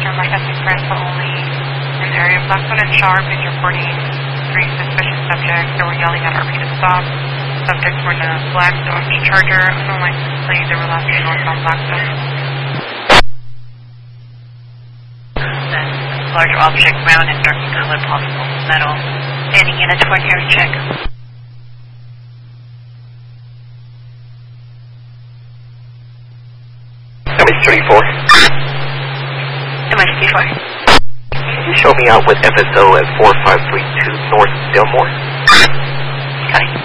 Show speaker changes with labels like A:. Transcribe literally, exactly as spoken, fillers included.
A: Western Light Essex rental only in the area of Blackstone and Sharp is reporting three suspicious subjects that were yelling at R P to stop. Subjects were in a black Dodge Charger, unlicensed plate. They were last seen northbound Blackstone.
B: Then large object, round and dark colored, possible metal, standing in a toward area check.
C: M H thirty-four.
B: M H thirty-four.
C: Can you show me out with F S O at four five three two North Delmore?
B: Got it.